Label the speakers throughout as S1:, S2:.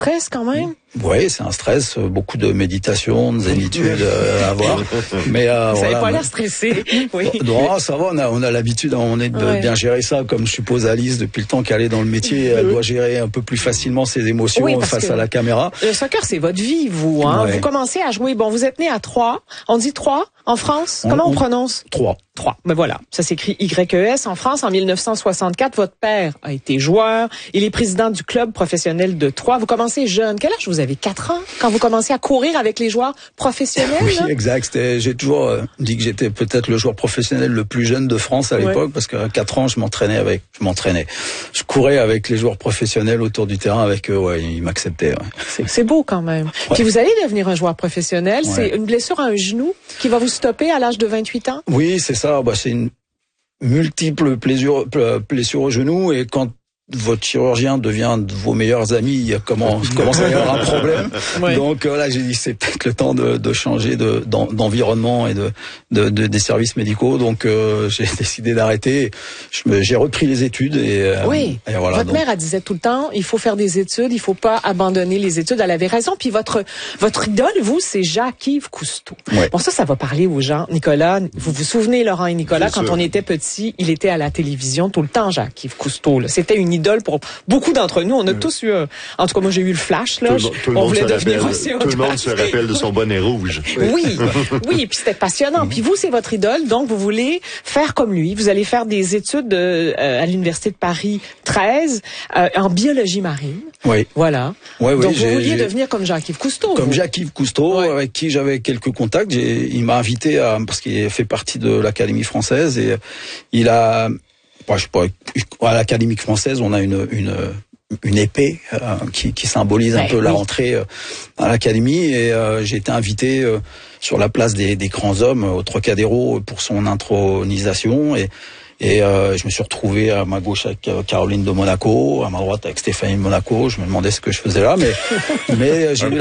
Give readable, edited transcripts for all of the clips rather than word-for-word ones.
S1: stress quand même?
S2: Oui, c'est un stress, beaucoup de méditation, de zénitude à avoir. Mais
S1: vous n'avez
S2: voilà,
S1: pas l'air stressé. Oui.
S2: Non, ça va, on a l'habitude, on est de bien gérer ça, comme je suppose Alice, depuis le temps qu'elle est dans le métier, elle doit gérer un peu plus facilement ses émotions face à la caméra.
S1: Le soccer, c'est votre vie, vous, hein. Ouais. Vous commencez à jouer, vous êtes né à Troyes. On dit Troyes en France? Comment on prononce?
S2: Troyes.
S1: Mais voilà, ça s'écrit Y-E-S. En France, en 1964, votre père a été joueur. Il est président du club professionnel de Troyes. Vous commencez jeune. Quel âge vous avez? 4 ans quand vous commencez à courir avec les joueurs professionnels?
S2: Oui, exact. J'ai toujours dit que j'étais peut-être le joueur professionnel le plus jeune de France à l'époque, parce qu'à 4 ans, je m'entraînais. Je courais avec les joueurs professionnels autour du terrain avec eux. Ouais, ils m'acceptaient. Ouais.
S1: C'est beau quand même. Ouais. Puis vous allez devenir un joueur professionnel. Ouais. C'est une blessure à un genou qui va vous stopper à l'âge de 28 ans?
S2: Oui, c'est ça. C'est une multiple blessure au genou, et quand votre chirurgien devient de vos meilleurs amis, commence à y avoir un problème. Ouais. Donc là, j'ai dit c'est peut-être le temps de changer d'environnement et des services médicaux. Donc j'ai décidé d'arrêter. J'ai repris les études et voilà.
S1: Votre mère, elle disait tout le temps, il faut faire des études, il faut pas abandonner les études. Elle avait raison. Puis votre idole, vous, c'est Jacques-Yves Cousteau. Ouais. Bon, ça va parler aux gens. Nicolas, vous vous souvenez, Laurent et Nicolas, quand on était petits, il était à la télévision tout le temps, Jacques-Yves Cousteau. Là. C'était une idole pour beaucoup d'entre nous. On a tous eu, en tout cas, moi j'ai eu le flash, là. On voulait devenir aussi.
S3: Tout le monde se rappelle de son bonnet rouge.
S1: Oui, et puis c'était passionnant. Puis vous, c'est votre idole, donc vous voulez faire comme lui. Vous allez faire des études à l'Université de Paris 13 en biologie marine.
S2: Oui.
S1: Voilà.
S2: Ouais,
S1: donc vous vouliez devenir comme Jacques-Yves Cousteau.
S2: Comme Jacques-Yves Cousteau, avec qui j'avais quelques contacts. Il m'a invité parce qu'il fait partie de l'Académie française, et il a... à l'Académie française, on a une épée qui symbolise un peu la rentrée à l'Académie, et j'ai été invité sur la place des grands hommes au Trocadéro pour son intronisation, et je me suis retrouvé à ma gauche avec Caroline de Monaco, à ma droite avec Stéphanie de Monaco. Je me demandais ce que je faisais là, mais j'ai eu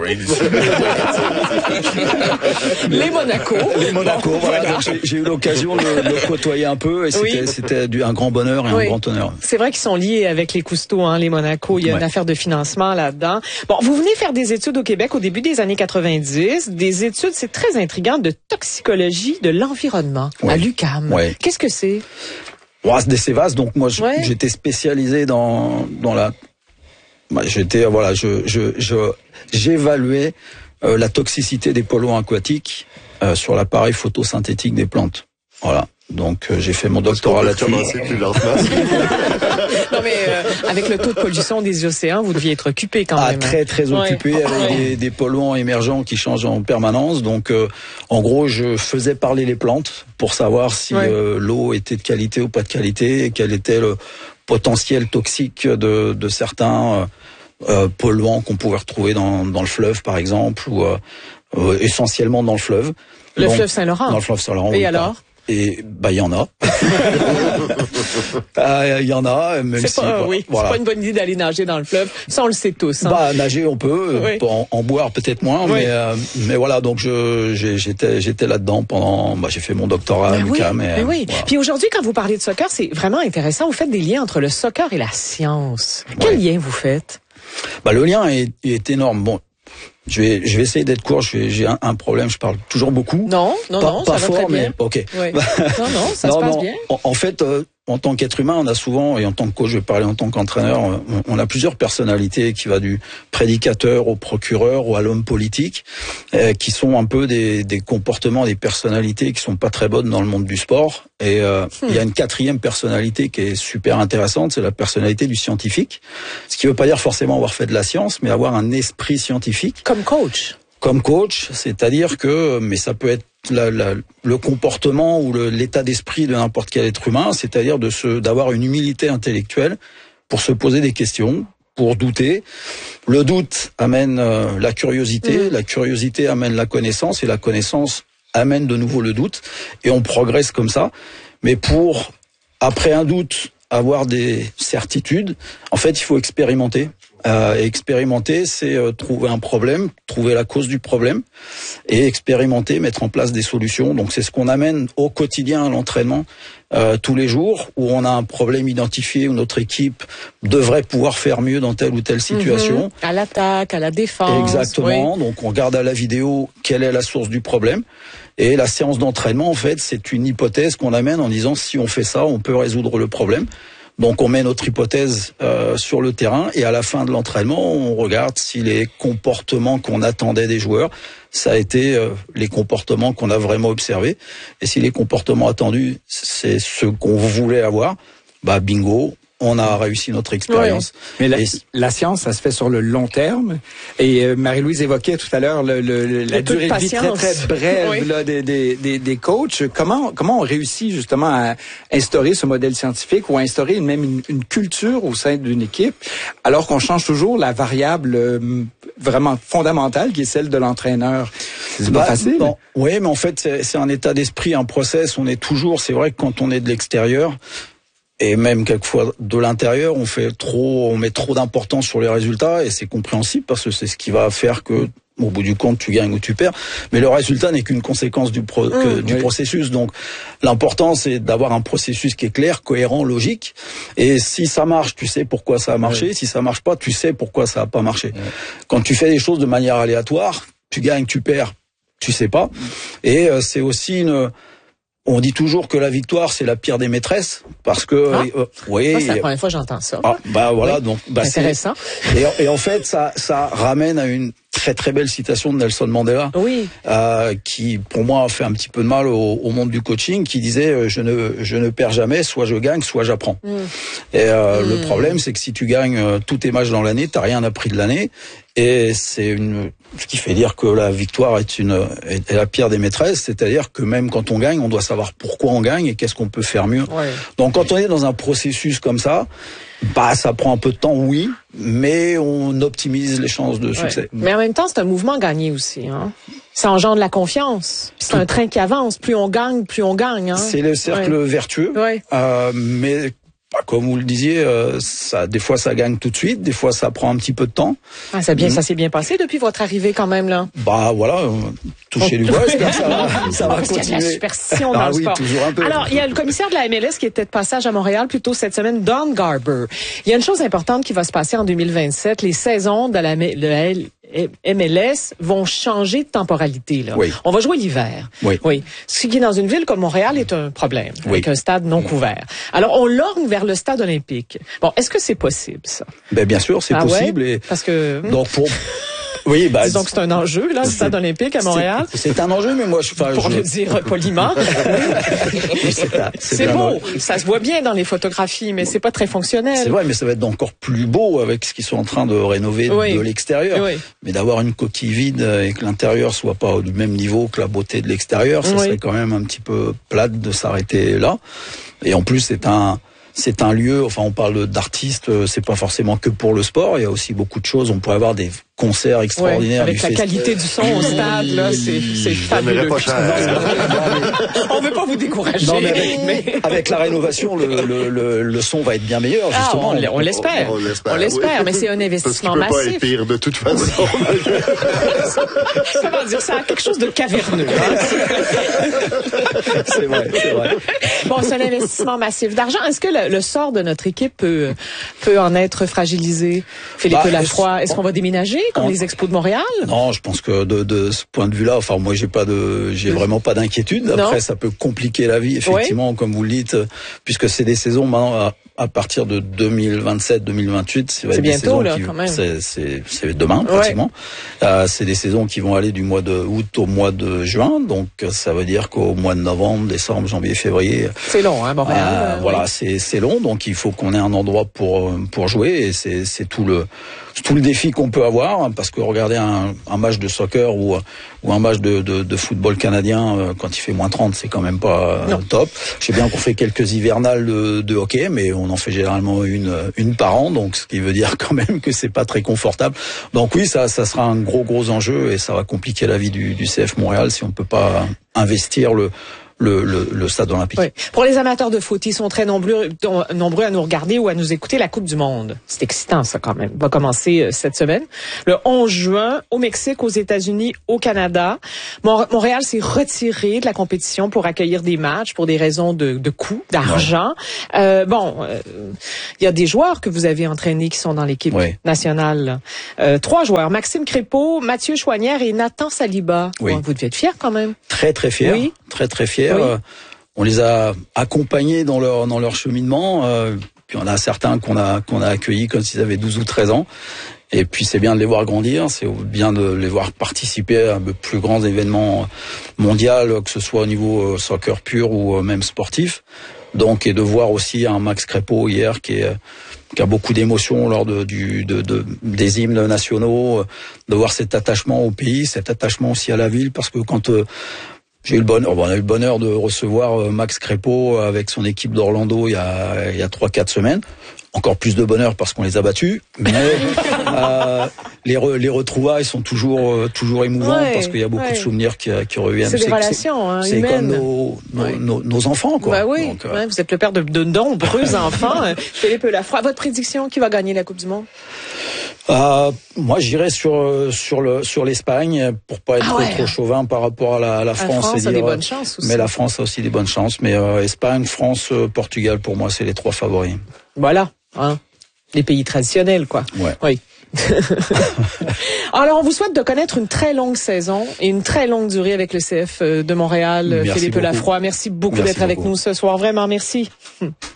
S1: les Monaco.
S2: Voilà. Donc j'ai eu l'occasion de le côtoyer un peu, et c'était un grand bonheur et un grand honneur.
S1: C'est vrai qu'ils sont liés avec les Cousteau, hein, les Monaco. Il y a une affaire de financement là-dedans. Bon, vous venez faire des études au Québec au début des années 90. Des études, c'est très intriguant, de toxicologie de l'environnement à l'UQAM. Qu'est-ce que c'est?
S2: C'est assez vaste. Donc moi, j'étais spécialisé dans la. J'évaluais la toxicité des polluants aquatiques sur l'appareil photosynthétique des plantes. Voilà. Donc j'ai fait mon doctorat là-dessus.
S1: Non mais avec le taux de pollution des océans, vous deviez être occupé quand même.
S2: Très occupé, avec des polluants émergents qui changent en permanence. Donc en gros, je faisais parler les plantes pour savoir si l'eau était de qualité ou pas de qualité, et quel était le potentiel toxique de certains polluants qu'on pouvait retrouver dans le fleuve par exemple, ou essentiellement dans le fleuve.
S1: Fleuve Saint-Laurent.
S2: Dans le fleuve Saint-Laurent.
S1: Et alors?
S2: Et il y en a. Il y en a, même
S1: c'est pas une bonne idée d'aller nager dans le fleuve. Ça, on le sait tous. Hein.
S2: Nager, on peut, en boire peut-être moins, mais voilà. Donc j'étais là-dedans pendant. J'ai fait mon doctorat à l'UQAM.
S1: Voilà. Puis aujourd'hui, quand vous parlez de soccer, c'est vraiment intéressant. Vous faites des liens entre le soccer et la science. Quel lien vous faites?
S2: Le lien est énorme. Bon. Je vais essayer d'être court. J'ai un problème. Je parle toujours beaucoup.
S1: Non,
S2: pas
S1: ça
S2: fort,
S1: va très bien.
S2: mais ok.
S1: Oui. Non, ça se passe bien.
S2: En fait, en tant qu'être humain, on a souvent, et en tant que coach, je vais parler en tant qu'entraîneur, on a plusieurs personnalités qui va du prédicateur au procureur ou à l'homme politique, qui sont un peu des comportements, des personnalités qui sont pas très bonnes dans le monde du sport. Et il y a une 4e personnalité qui est super intéressante, c'est la personnalité du scientifique. Ce qui veut pas dire forcément avoir fait de la science, mais avoir un esprit scientifique. Comme coach, c'est-à-dire que, mais ça peut être le comportement ou l'état d'esprit de n'importe quel être humain, c'est-à-dire d'avoir une humilité intellectuelle pour se poser des questions, pour douter. Le doute amène la curiosité, la curiosité amène la connaissance, et la connaissance amène de nouveau le doute, et on progresse comme ça. Mais après un doute, avoir des certitudes, en fait, il faut expérimenter. Expérimenter, c'est trouver un problème, trouver la cause du problème, et expérimenter, mettre en place des solutions. Donc c'est ce qu'on amène au quotidien à l'entraînement, tous les jours, où on a un problème identifié, où notre équipe devrait pouvoir faire mieux dans telle ou telle situation.
S1: À l'attaque, à la défense.
S2: Exactement.
S1: Oui.
S2: Donc on regarde à la vidéo quelle est la source du problème. Et la séance d'entraînement, en fait, c'est une hypothèse qu'on amène en disant si on fait ça, on peut résoudre le problème. Donc on met notre hypothèse sur le terrain et à la fin de l'entraînement, on regarde si les comportements qu'on attendait des joueurs, ça a été les comportements qu'on a vraiment observés. Et si les comportements attendus, c'est ce qu'on voulait avoir, bah bingo, on a réussi notre expérience.
S4: Oui. Mais la science, ça se fait sur le long terme. Et Marie-Louise évoquait tout à l'heure la durée de vie très très brève là, des coachs. Comment on réussit justement à instaurer ce modèle scientifique ou à instaurer une culture au sein d'une équipe, alors qu'on change toujours la variable vraiment fondamentale qui est celle de l'entraîneur? C'est pas facile.
S2: Non. Oui, mais en fait c'est un état d'esprit, un process. On est toujours. C'est vrai que quand on est de l'extérieur, et même quelquefois de l'intérieur, on met trop d'importance sur les résultats, et c'est compréhensible parce que c'est ce qui va faire que, au bout du compte, tu gagnes ou tu perds. Mais le résultat n'est qu'une conséquence du processus. Donc, l'important, c'est d'avoir un processus qui est clair, cohérent, logique. Et si ça marche, tu sais pourquoi ça a marché. Si ça marche pas, tu sais pourquoi ça a pas marché. Quand tu fais des choses de manière aléatoire, tu gagnes, tu perds, tu sais pas. Et c'est aussi on dit toujours que la victoire, c'est la pire des maîtresses, parce que
S1: oui. C'est la première fois que j'entends ça.
S2: Voilà, donc
S1: intéressant.
S2: Et en fait, ça ramène à une très très belle citation de Nelson Mandela, qui pour moi a fait un petit peu de mal au monde du coaching, qui disait je ne perds jamais, soit je gagne, soit j'apprends. Et le problème, c'est que si tu gagnes tous tes matchs dans l'année, t'as rien appris de l'année. Et c'est ce qui fait dire que la victoire est la pire des maîtresses, c'est-à-dire que même quand on gagne, on doit savoir pourquoi on gagne et qu'est-ce qu'on peut faire mieux. Donc quand on est dans un processus comme ça, ça prend un peu de temps, oui, mais on optimise les chances de succès.
S1: Mais en même temps, c'est un mouvement gagné aussi, hein. Ça engendre la confiance. C'est un train qui avance. Plus on gagne, hein.
S2: C'est le cercle vertueux. Mais comme vous le disiez, des fois ça gagne tout de suite, des fois ça prend un petit peu de temps.
S1: Ça s'est bien passé depuis votre arrivée quand même là.
S2: Voilà, toucher du bois, j'espère que ça va continuer.
S1: Il y a de la superstition dans le sport.
S2: Toujours un peu.
S1: Alors, il y a le commissaire de la MLS qui était de passage à Montréal plus tôt cette semaine, Don Garber. Il y a une chose importante qui va se passer en 2027, les saisons de la MLS vont changer de temporalité. Là. On va jouer l'hiver. Ce qui, dans une ville comme Montréal, est un problème, avec un stade non couvert. Alors, on lorgne vers le stade olympique. Bon, est-ce que c'est possible, ça?
S2: Bien sûr, c'est possible. Et
S1: parce que...
S2: Donc,
S1: disons que c'est un enjeu, là, le stade olympique à Montréal.
S2: C'est un enjeu, mais moi,
S1: pour le dire poliment. C'est beau. Ça se voit bien dans les photographies, mais c'est pas très fonctionnel.
S2: C'est vrai, mais ça va être encore plus beau avec ce qu'ils sont en train de rénover de l'extérieur. Mais d'avoir une coquille vide et que l'intérieur soit pas du même niveau que la beauté de l'extérieur, ça serait quand même un petit peu plate de s'arrêter là. Et en plus, c'est un lieu, on parle d'artistes, c'est pas forcément que pour le sport, il y a aussi beaucoup de choses, on pourrait avoir des concerts extraordinaires.
S1: Avec la qualité du son au stade, là, c'est fabuleux. On veut pas vous décourager.
S2: Non, mais avec la rénovation, le son va être bien meilleur, justement.
S1: On l'espère. On l'espère, mais c'est un investissement massif.
S3: Parce qu'il peut pas être pire de toute façon.
S1: Comment dire ça? Quelque chose de caverneux.
S2: C'est vrai.
S1: Bon, c'est un investissement massif d'argent. Est-ce que le sort de notre équipe peut en être fragilisé? Philippe Lafroy, est-ce qu'on va déménager comme les Expos de Montréal?
S2: Non, je pense que de ce point de vue-là, moi j'ai vraiment pas d'inquiétude. Après, ça peut compliquer la vie, effectivement, comme vous le dites, puisque c'est des saisons maintenant à partir de 2027-2028,
S1: c'est bientôt là, quand même.
S2: C'est demain pratiquement. C'est des saisons qui vont aller du mois de août au mois de juin, donc ça veut dire qu'au mois de novembre, décembre, janvier, février.
S1: C'est long, hein, Montréal.
S2: C'est long, donc il faut qu'on ait un endroit pour jouer, et c'est tout le défi qu'on peut avoir, parce que regarder un match de soccer ou un match de football canadien quand il fait moins 30, c'est quand même pas top. Je sais bien qu'on fait quelques hivernales de hockey, mais on en fait généralement une par an, donc ce qui veut dire quand même que c'est pas très confortable. Donc oui, ça sera un gros enjeu, et ça va compliquer la vie du CF Montréal si on peut pas investir le stade olympique.
S1: Oui. Pour les amateurs de foot, ils sont très nombreux à nous regarder ou à nous écouter. La Coupe du Monde, c'est excitant ça quand même. Va commencer cette semaine, le 11 juin, au Mexique, aux États-Unis, au Canada. Montréal s'est retiré de la compétition pour accueillir des matchs pour des raisons de coûts, d'argent. Il y a des joueurs que vous avez entraînés qui sont dans l'équipe nationale. 3 joueurs, Maxime Crépeau, Mathieu Chouanière et Nathan Saliba.
S2: Oui.
S1: Vous devez être fiers quand même.
S2: Très très fiers. Oui. Très très fiers. Oui. On les a accompagnés dans leur cheminement. Puis on a certains qu'on a accueillis quand ils avaient 12 ou 13 ans. Et puis c'est bien de les voir grandir, c'est bien de les voir participer à de plus grands événements mondiaux, que ce soit au niveau soccer pur ou même sportif. Donc, et de voir aussi un Max Crépeau hier qui a beaucoup d'émotions lors des hymnes nationaux, de voir cet attachement au pays, cet attachement aussi à la ville, parce que quand on a eu le bonheur de recevoir Max Crépeau avec son équipe d'Orlando il y a 3-4 semaines. Encore plus de bonheur parce qu'on les a battus, mais les retrouvails sont toujours émouvants parce qu'il y a beaucoup de souvenirs qui reviennent.
S1: C'est des relations
S2: c'est
S1: humaines.
S2: Comme nos enfants, quoi.
S1: Bah oui, donc, vous êtes le père de nombreux enfants. Philippe Lafroy, votre prédiction, qui va gagner la Coupe du Monde?
S2: Moi, j'irais sur l'Espagne pour pas être trop chauvin par rapport à la France.
S1: La France a des bonnes chances aussi.
S2: Mais la France a aussi des bonnes chances. Mais Espagne, France, Portugal, pour moi, c'est les 3 favoris.
S1: Voilà. Les pays traditionnels, quoi.
S2: Ouais.
S1: Oui. Alors, on vous souhaite de connaître une très longue saison et une très longue durée avec le CF de Montréal. Philippe Lafroy, merci beaucoup d'être avec nous ce soir. Vraiment, merci.